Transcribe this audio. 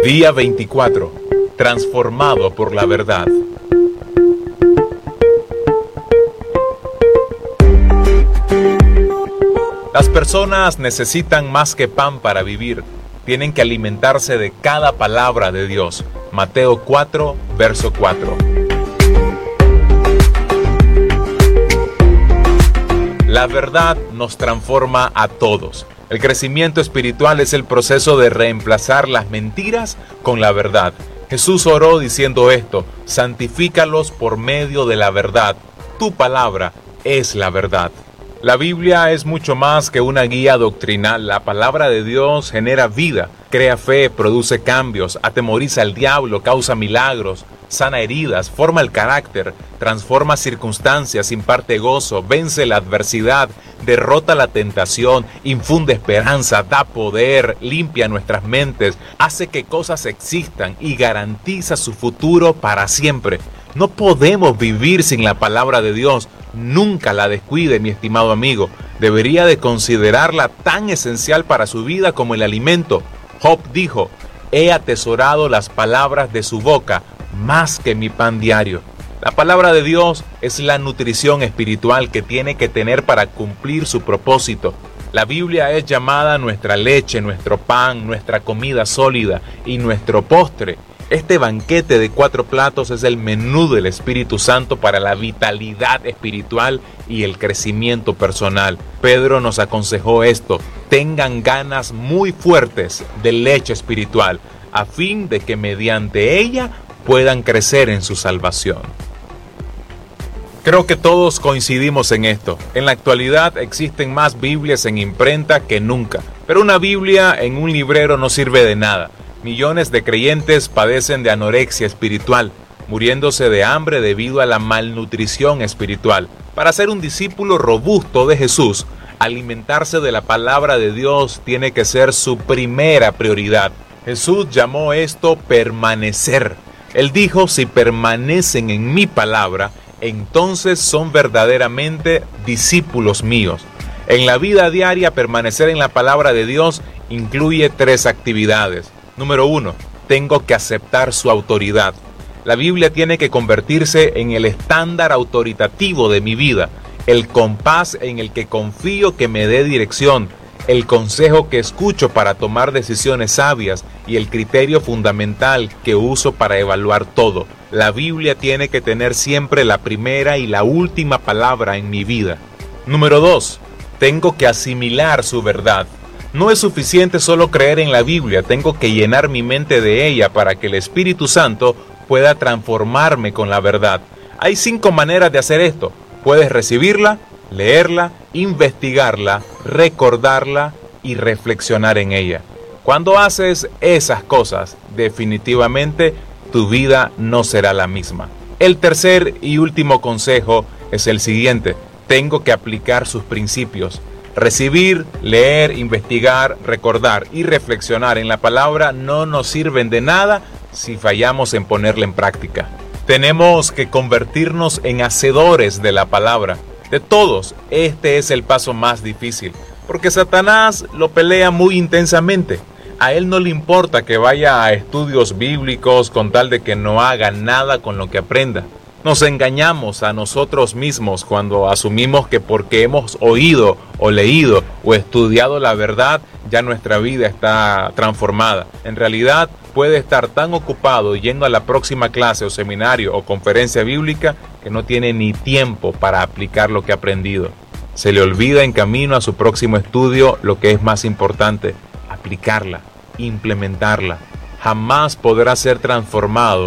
Día 24. Transformado por la verdad. Las personas necesitan más que pan para vivir. Tienen que alimentarse de cada palabra de Dios. Mateo 4, verso 4. La verdad nos transforma a todos. El crecimiento espiritual es el proceso de reemplazar las mentiras con la verdad. Jesús oró diciendo esto: santifícalos por medio de la verdad. Tu palabra es la verdad. La Biblia es mucho más que una guía doctrinal. La palabra de Dios genera vida, crea fe, produce cambios, atemoriza al diablo, causa milagros, sana heridas, forma el carácter, transforma circunstancias, imparte gozo, vence la adversidad, derrota la tentación, infunde esperanza, da poder, limpia nuestras mentes, hace que cosas existan y garantiza su futuro para siempre. No podemos vivir sin la palabra de Dios. Nunca la descuide, mi estimado amigo. Debería de considerarla tan esencial para su vida como el alimento. Job dijo: he atesorado las palabras de su boca más que mi pan diario. La palabra de Dios es la nutrición espiritual que tiene que tener para cumplir su propósito. La Biblia es llamada nuestra leche, nuestro pan, nuestra comida sólida y nuestro postre. Este banquete de 4 platos es el menú del Espíritu Santo para la vitalidad espiritual y el crecimiento personal. Pedro nos aconsejó esto: tengan ganas muy fuertes de leche espiritual, a fin de que mediante ella puedan crecer en su salvación. Creo que todos coincidimos en esto. En la actualidad existen más Biblias en imprenta que nunca, pero una Biblia en un librero no sirve de nada. Millones de creyentes padecen de anorexia espiritual, muriéndose de hambre debido a la malnutrición espiritual. Para ser un discípulo robusto de Jesús, alimentarse de la palabra de Dios tiene que ser su primera prioridad. Jesús llamó esto permanecer. Él dijo: si permanecen en mi palabra, entonces son verdaderamente discípulos míos. En la vida diaria, permanecer en la palabra de Dios incluye 3 actividades. Número 1. Tengo que aceptar su autoridad. La Biblia tiene que convertirse en el estándar autoritativo de mi vida, el compás en el que confío que me dé dirección, el consejo que escucho para tomar decisiones sabias y el criterio fundamental que uso para evaluar todo. La Biblia tiene que tener siempre la primera y la última palabra en mi vida. Número 2. Tengo que asimilar su verdad. No es suficiente solo creer en la Biblia, tengo que llenar mi mente de ella para que el Espíritu Santo pueda transformarme con la verdad. Hay 5 maneras de hacer esto. Puedes recibirla, leerla, investigarla, recordarla y reflexionar en ella. Cuando haces esas cosas, definitivamente tu vida no será la misma. El tercer y último consejo es el siguiente: tengo que aplicar sus principios. Recibir, leer, investigar, recordar y reflexionar en la palabra no nos sirven de nada si fallamos en ponerla en práctica. Tenemos que convertirnos en hacedores de la palabra. De todos, este es el paso más difícil, porque Satanás lo pelea muy intensamente. A él no le importa que vaya a estudios bíblicos con tal de que no haga nada con lo que aprenda. Nos engañamos a nosotros mismos cuando asumimos que porque hemos oído o leído o estudiado la verdad, ya nuestra vida está transformada. En realidad, puede estar tan ocupado yendo a la próxima clase o seminario o conferencia bíblica que no tiene ni tiempo para aplicar lo que ha aprendido. Se le olvida en camino a su próximo estudio lo que es más importante: aplicarla, implementarla. Jamás podrá ser transformado